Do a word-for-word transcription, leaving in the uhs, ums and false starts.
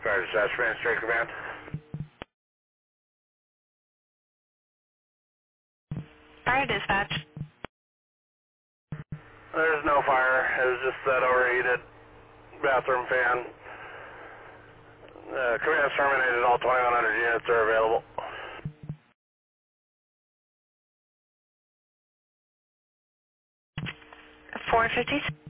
Fire Dispatch, Command, Straight Command. Fire dispatch. There's no fire. It was just that overheated bathroom fan. Uh, command's terminated. All twenty-one hundred units are available. four fifty-six.